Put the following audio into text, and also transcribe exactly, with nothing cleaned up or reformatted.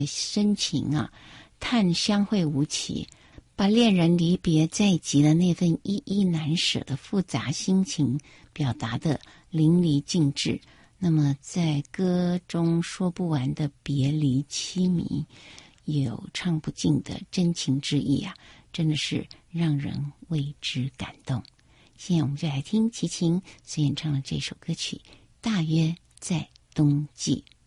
深情啊，叹相会无期，把恋人离别在即的那份依依难舍的复杂心情表达得淋漓尽致。那么在歌中说不完的别离凄迷，有唱不尽的真情之意啊，真的是让人为之感动。现在我们就来听齐秦所演唱的这首歌曲《大约在冬季》。